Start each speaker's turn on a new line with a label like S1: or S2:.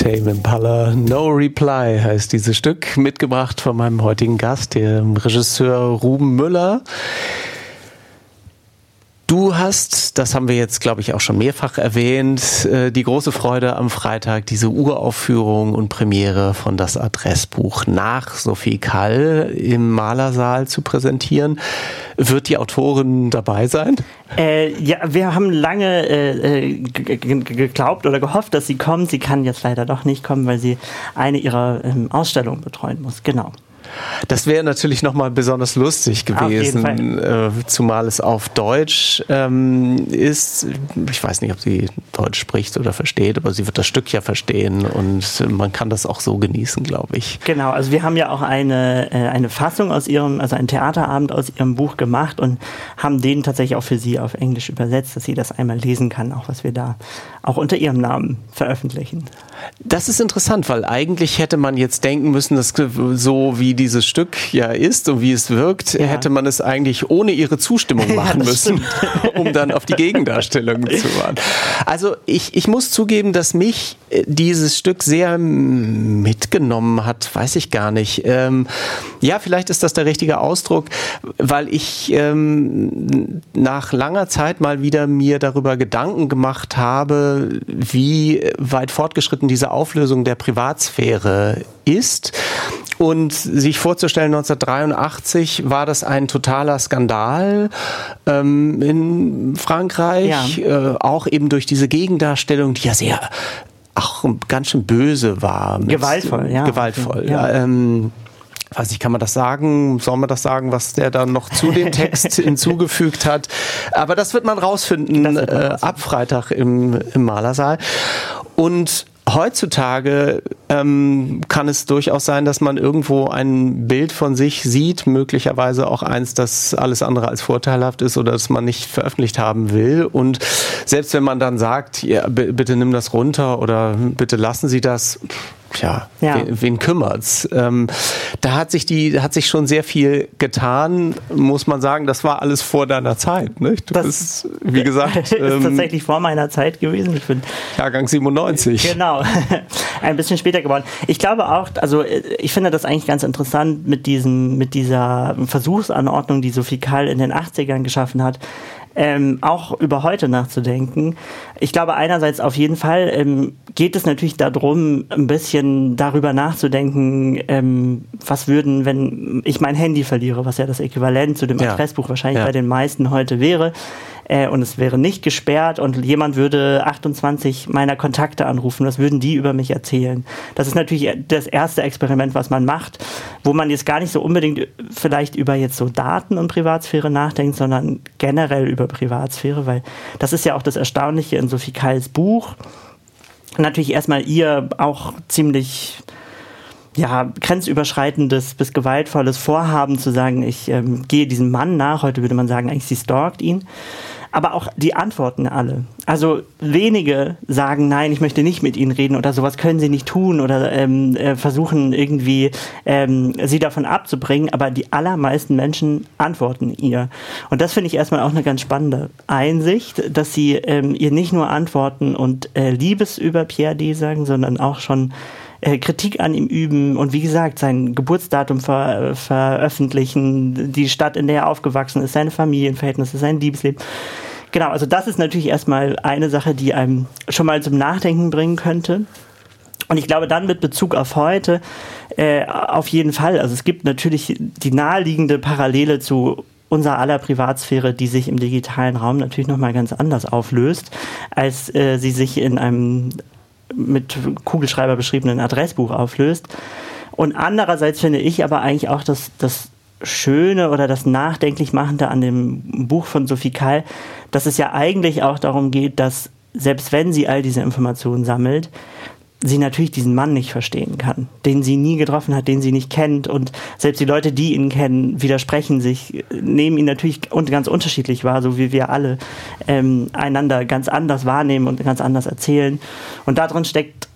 S1: Tame Impala, No Reply heißt dieses Stück, mitgebracht von meinem heutigen Gast, dem Regisseur Ruben Müller. Du hast, das haben wir jetzt, glaube ich, auch schon mehrfach erwähnt, die große Freude am Freitag, diese Uraufführung und Premiere von Das Adressbuch nach Sophie Kall im Malersaal zu präsentieren. Wird die Autorin dabei sein?
S2: Ja, wir haben lange geglaubt oder gehofft, dass sie kommt. Sie kann jetzt leider doch nicht kommen, weil sie eine ihrer Ausstellungen betreuen muss. Genau.
S1: Das wäre natürlich nochmal besonders lustig gewesen, zumal es auf Deutsch ist. Ich weiß nicht, ob sie Deutsch spricht oder versteht, aber sie wird das Stück ja verstehen und man kann das auch so genießen, glaube ich.
S2: Genau, also wir haben ja auch eine Fassung aus ihrem, also einen Theaterabend aus ihrem Buch gemacht und haben den tatsächlich auch für sie auf Englisch übersetzt, dass sie das einmal lesen kann, auch was wir da auch unter ihrem Namen veröffentlichen.
S1: Das ist interessant, weil eigentlich hätte man jetzt denken müssen, dass so wie dieses Stück ja ist und wie es wirkt, hätte man es eigentlich ohne ihre Zustimmung machen müssen, um dann auf die Gegendarstellung zu warten. Also ich muss zugeben, dass mich dieses Stück sehr mitgenommen hat, weiß ich gar nicht. Ja, vielleicht ist das der richtige Ausdruck, weil ich nach langer Zeit mal wieder mir darüber Gedanken gemacht habe, wie weit fortgeschritten diese Auflösung der Privatsphäre ist. Und sich vorzustellen, 1983 war das ein totaler Skandal in Frankreich, auch eben durch diese Gegendarstellung, die ja sehr, auch ganz schön böse war.
S2: Gewaltvoll, ja.
S1: Gewaltvoll, ja. Weiß nicht, kann man das sagen? Soll man das sagen, was der dann noch zu dem Text hinzugefügt hat? Aber das wird man rausfinden ab Freitag im Malersaal. Und heutzutage kann es durchaus sein, dass man irgendwo ein Bild von sich sieht, möglicherweise auch eins, das alles andere als vorteilhaft ist oder das man nicht veröffentlicht haben will. Und selbst wenn man dann sagt, ja, bitte nimm das runter oder bitte lassen Sie das, tja, wen kümmert's? Da hat sich schon sehr viel getan, muss man sagen. Das war alles vor deiner Zeit, nicht?
S2: Das ist, wie gesagt, ist tatsächlich vor meiner Zeit gewesen. Ich bin
S1: Jahrgang 97.
S2: Genau, ein bisschen später geworden. Ich glaube auch, also ich finde das eigentlich ganz interessant mit dieser Versuchsanordnung, die Sophie Kall in den 80ern geschaffen hat. Auch über heute nachzudenken. Ich glaube, einerseits auf jeden Fall geht es natürlich darum, ein bisschen darüber nachzudenken, was würden, wenn ich mein Handy verliere, was ja das Äquivalent zu dem Adressbuch wahrscheinlich bei den meisten heute wäre, und es wäre nicht gesperrt und jemand würde 28 meiner Kontakte anrufen, was würden die über mich erzählen? Das ist natürlich das erste Experiment, was man macht, wo man jetzt gar nicht so unbedingt vielleicht über jetzt so Daten und Privatsphäre nachdenkt, sondern generell über Privatsphäre, weil das ist ja auch das Erstaunliche in Sophie Kalls Buch. Natürlich erstmal ihr auch ziemlich grenzüberschreitendes bis gewaltvolles Vorhaben zu sagen, ich gehe diesem Mann nach, heute würde man sagen, eigentlich sie stalkt ihn. Aber auch die Antworten alle. Also wenige sagen, nein, ich möchte nicht mit Ihnen reden oder sowas können Sie nicht tun oder versuchen irgendwie sie davon abzubringen, aber die allermeisten Menschen antworten ihr. Und das finde ich erstmal auch eine ganz spannende Einsicht, dass sie ihr nicht nur antworten und Liebes über Pierre D. sagen, sondern auch schon Kritik an ihm üben und wie gesagt, sein Geburtsdatum veröffentlichen, die Stadt, in der er aufgewachsen ist, seine Familienverhältnisse, sein Liebesleben. Genau, also das ist natürlich erstmal eine Sache, die einem schon mal zum Nachdenken bringen könnte. Und ich glaube dann mit Bezug auf heute auf jeden Fall, also es gibt natürlich die naheliegende Parallele zu unser aller Privatsphäre, die sich im digitalen Raum natürlich nochmal ganz anders auflöst, als sie sich in einem mit Kugelschreiber beschriebenen Adressbuch auflöst. Und andererseits finde ich aber eigentlich auch das Schöne oder das Nachdenklichmachende an dem Buch von Sophie Kall, dass es ja eigentlich auch darum geht, dass selbst wenn sie all diese Informationen sammelt, sie natürlich diesen Mann nicht verstehen kann, den sie nie getroffen hat, den sie nicht kennt und selbst die Leute, die ihn kennen, widersprechen sich, nehmen ihn natürlich ganz unterschiedlich wahr, so wie wir alle einander ganz anders wahrnehmen und ganz anders erzählen und darin steckt